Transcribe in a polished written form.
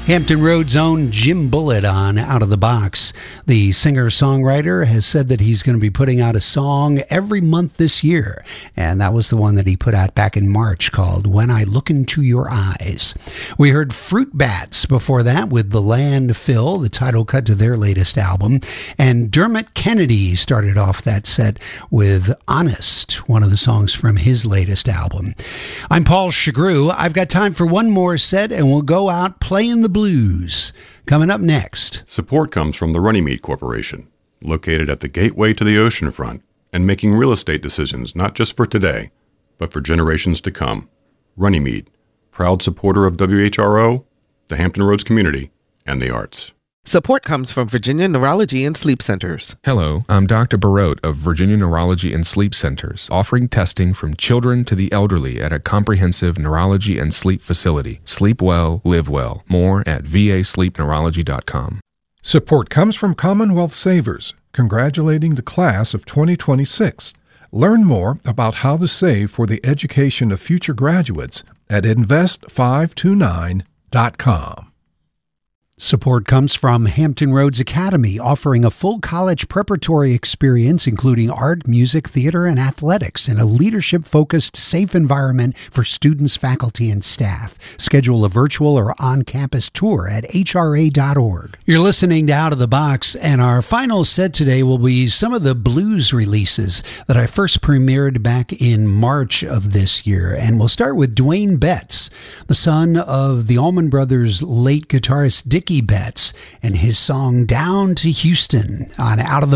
Hampton Roads' own Jim Bullitt on Out of the Box. The singer-songwriter has said that he's going to be putting out a song every month this year, and that was the one that he put out back in March called When I Look Into Your Eyes. We heard Fruit Bats before that with The Landfill, the title cut to their latest album, and Dermot Kennedy started off that set with Honest, one of the songs from his latest album. I'm Paul Chagru. I've got time for one more set, and we'll go out playing the blues. Coming up next. Support comes from the Runnymede Corporation, located at the gateway to the oceanfront and making real estate decisions not just for today, but for generations to come. Runnymede, proud supporter of WHRO, the Hampton Roads community, and the arts. Support comes from Virginia Neurology and Sleep Centers. Hello, I'm Dr. Barot of Virginia Neurology and Sleep Centers, offering testing from children to the elderly at a comprehensive neurology and sleep facility. Sleep well, live well. More at vasleepneurology.com. Support comes from Commonwealth Savers, congratulating the class of 2026. Learn more about how to save for the education of future graduates at invest529.com. Support comes from Hampton Roads Academy, offering a full college preparatory experience including art, music, theater, and athletics in a leadership-focused, safe environment for students, faculty, and staff. Schedule a virtual or on-campus tour at hra.org. You're listening to Out of the Box, and our final set today will be some of the blues releases that I first premiered back in March of this year. And we'll start with Dwayne Betts, the son of the Allman Brothers' late guitarist Dickie Betts, and his song Down to Houston on Out of the